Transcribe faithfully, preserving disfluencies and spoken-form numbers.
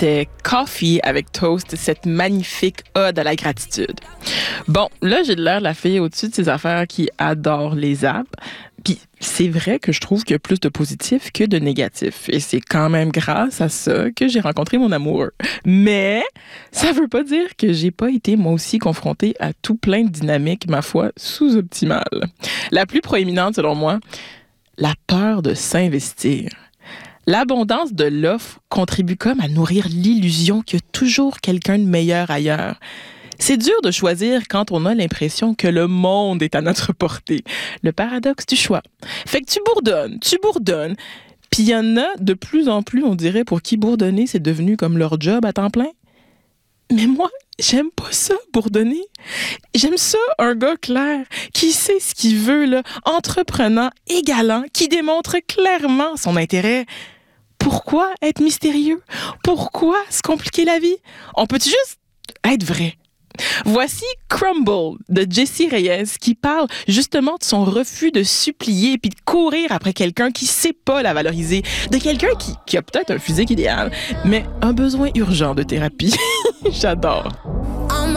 c'était Coffee avec Toast, cette magnifique ode à la gratitude. Bon, là, j'ai de l'air de la fille au-dessus de ces affaires qui adore les apps. Puis c'est vrai que je trouve qu'il y a plus de positifs que de négatifs. Et c'est quand même grâce à ça que j'ai rencontré mon amoureux. Mais ça veut pas dire que j'ai pas été moi aussi confrontée à tout plein de dynamiques, ma foi, sous-optimales. La plus proéminente, selon moi, la peur de s'investir. L'abondance de l'offre contribue comme à nourrir l'illusion qu'il y a toujours quelqu'un de meilleur ailleurs. C'est dur de choisir quand on a l'impression que le monde est à notre portée. Le paradoxe du choix. Fait que tu bourdonnes, tu bourdonnes, puis il y en a de plus en plus, on dirait, pour qui bourdonner, c'est devenu comme leur job à temps plein. Mais moi, j'aime pas ça, bourdonner. J'aime ça, un gars clair, qui sait ce qu'il veut, là, entreprenant et galant, qui démontre clairement son intérêt. Pourquoi être mystérieux? Pourquoi se compliquer la vie? On peut juste être vrai? Voici Crumble de Jessie Reyez qui parle justement de son refus de supplier puis de courir après quelqu'un qui sait pas la valoriser, de quelqu'un qui, qui a peut-être un physique idéal, mais un besoin urgent de thérapie. J'adore.